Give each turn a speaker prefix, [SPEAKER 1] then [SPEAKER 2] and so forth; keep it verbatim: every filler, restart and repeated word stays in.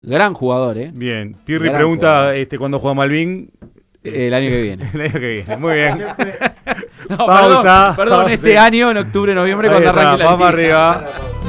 [SPEAKER 1] Gran jugador, ¿eh?
[SPEAKER 2] Bien. Pirri
[SPEAKER 1] Gran
[SPEAKER 2] pregunta
[SPEAKER 1] jugador.
[SPEAKER 2] este, cuándo juega Malvin.
[SPEAKER 1] El año que viene.
[SPEAKER 2] El año que viene. Muy bien.
[SPEAKER 1] No,
[SPEAKER 2] Pausa.
[SPEAKER 1] perdón, perdón, este
[SPEAKER 2] Pausa.
[SPEAKER 1] año, en octubre, noviembre,
[SPEAKER 2] Ahí
[SPEAKER 1] cuando
[SPEAKER 2] está,
[SPEAKER 1] arranque la
[SPEAKER 2] vamos
[SPEAKER 1] liga.
[SPEAKER 2] arriba.